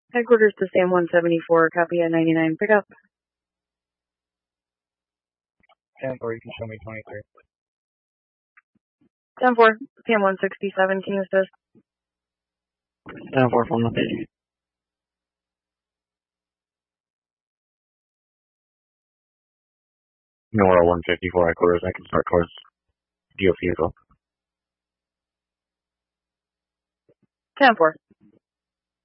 Headquarters to Sam 174, copy at 99, pick up. 10-4, you can show me 23. 10-4, Sam 167, can you assist? 10-4 from the page. Nora 154 headquarters, I can start towards DOC vehicle. 10-4.